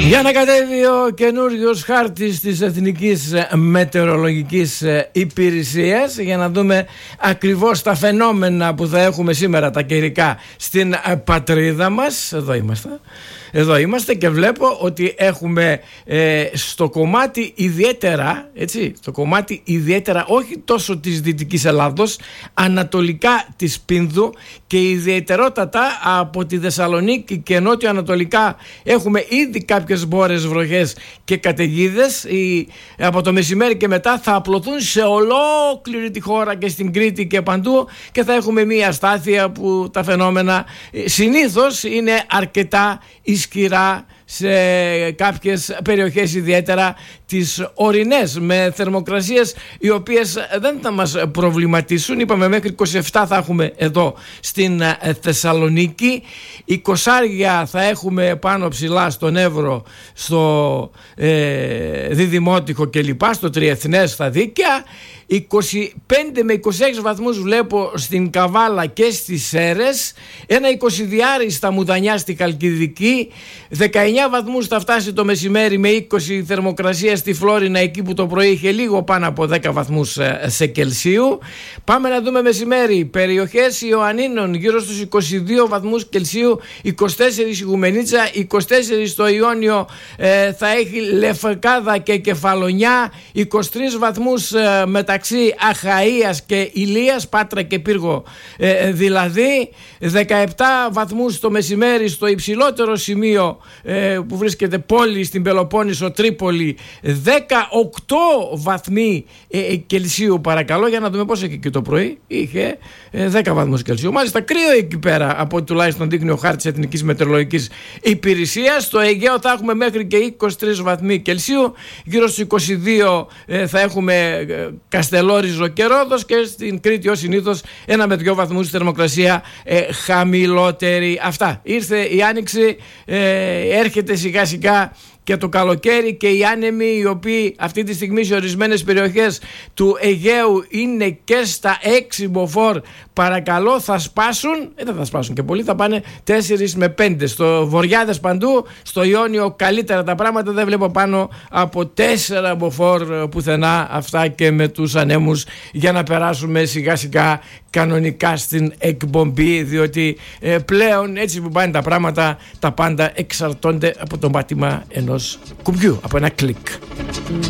Για να κατέβει ο καινούριος χάρτης της Εθνικής Μετεωρολογικής Υπηρεσίας, για να δούμε ακριβώς τα φαινόμενα που θα έχουμε σήμερα τα καιρικά στην πατρίδα μας. Εδώ είμαστε και βλέπω ότι έχουμε στο κομμάτι ιδιαίτερα, έτσι, το κομμάτι ιδιαίτερα όχι τόσο της Δυτικής Ελλάδος, ανατολικά της Πίνδου και ιδιαιτερότατα από τη Θεσσαλονίκη και νότιο-ανατολικά έχουμε ήδη κάποιες μπόρες, βροχές και καταιγίδες. Από το μεσημέρι και μετά θα απλωθούν σε ολόκληρη τη χώρα και στην Κρήτη και παντού και θα μια αστάθεια που τα φαινόμενα συνήθως είναι αρκετά ισχυρά σε κάποιες περιοχές, ιδιαίτερα τις ορεινές, με θερμοκρασίες οι οποίες δεν θα μας προβληματίσουν. Είπαμε μέχρι 27 θα έχουμε εδώ στην Θεσσαλονίκη, 20 θα έχουμε πάνω ψηλά στον Εύρο, στο Διδημότυχο και λοιπά, στο Τριεθνές, στα Δίκαια. 25 με 26 βαθμούς βλέπω στην Καβάλα και στις Σέρρες, ένα 20 στα Μουδανιά στη Χαλκιδική, 19 βαθμούς θα φτάσει το μεσημέρι με 20 θερμοκρασία στη Φλόρινα, εκεί που το πρωί είχε λίγο πάνω από 10 βαθμούς σε Κελσίου. Πάμε να δούμε μεσημέρι περιοχές Ιωαννίνων γύρω στους 22 βαθμούς Κελσίου, 24 η Γουμενίτσα, 24 στο Ιόνιο θα έχει Λευκάδα και Κεφαλονιά, 23 βαθμούς μεταξύ Αχαΐας και Ηλίας, Πάτρα και Πύργο δηλαδή, 17 βαθμούς το μεσημέρι στο υψηλότερο σημείο που βρίσκεται πόλη στην Πελοπόννησο, Τρίπολη, 18 βαθμοί Κελσίου παρακαλώ, για να δούμε πώς έχει και το πρωί, είχε 10 βαθμούς Κελσίου, μάλιστα κρύο εκεί πέρα από ό,τι τουλάχιστον δείχνει ο χάρτης Εθνικής Μετεωρολογικής Υπηρεσίας. Στο Αιγαίο θα έχουμε μέχρι και 23 βαθμοί Κελσίου, γύρω στους 22 θα έχουμε Καστελόριζο και Ρόδος και στην Κρήτη ως συνήθως 1 με 2 βαθμούς θερμοκρασία χαμηλότερη. Αυτά, ήρθε η Άνοιξη, έρχεται σιγά σιγά και το καλοκαίρι και οι άνεμοι, οι οποίοι αυτή τη στιγμή σε ορισμένες περιοχές του Αιγαίου είναι και στα 6 μποφόρ, παρακαλώ θα σπάσουν, δεν θα σπάσουν και πολύ, θα πάνε 4 με 5 στο βορειάδες παντού, στο Ιόνιο καλύτερα τα πράγματα, δεν βλέπω πάνω από 4 μποφόρ πουθενά. Αυτά και με τους ανέμους, για να περάσουμε σιγά σιγά κανονικά στην εκπομπή, διότι πλέον έτσι που πάνε τα πράγματα, τα πάντα εξαρτώνται από το πάτημα ενός κουμπιού, από ένα κλικ.